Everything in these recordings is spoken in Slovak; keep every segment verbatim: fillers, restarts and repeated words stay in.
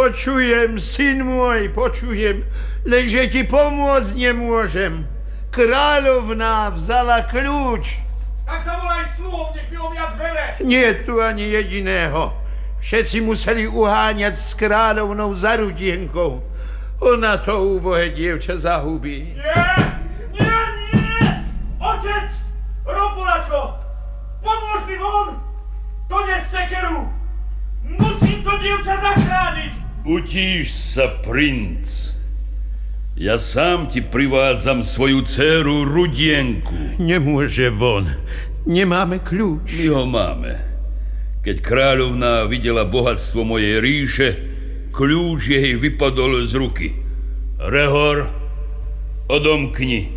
Počujem, syn môj, počujem, lenže ti pomôcť nemôžem. Kráľovná vzala kľúč. Tak sa volaj sluhov, nech vylovia dvere. Nie tu ani jediného. Všetci museli uháňať s kráľovnou za Rudienkou. Ona to úbohé dievča zahubí. Nie, nie, nie! Otec, Robolačo, pomôž mi von! Dones sekeru! Musím to dievča zachrániť! Utíš sa, princ. Ja sám ti privádzam svoju dcéru Rudienku. Nemôže von. Nemáme kľúč. My ho máme. Keď kráľovná videla bohatstvo mojej ríše, kľúč jej vypadol z ruky. Rehor, odomkni.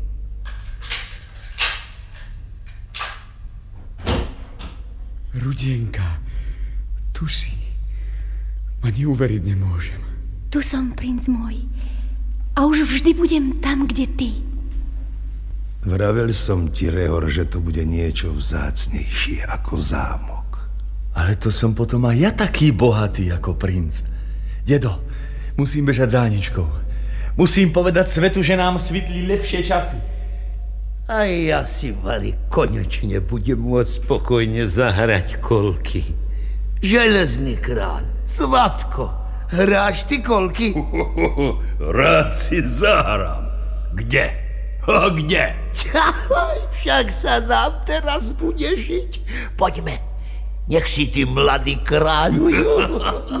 Rudienka, tu si. Ma neuveriť nemôžem. Tu som, princ môj. A už vždy budem tam, kde ty. Vravel som ti, Rehor, že to bude niečo vzácnejšie ako zámok. Ale to som potom aj ja taký bohatý ako princ. Dedo, musím bežať za Aničkou. Musím povedať svetu, že nám svitli lepšie časy. A ja si, Vali, konečne budem môcť spokojne zahrať kolky. Železný kráľ, Svatko, hráš ty kolky? Rád si zahrám. Kde? A kde? Čahaj, však sa nám teraz bude žiť. Poďme, nech si ty, mladý kráľujú.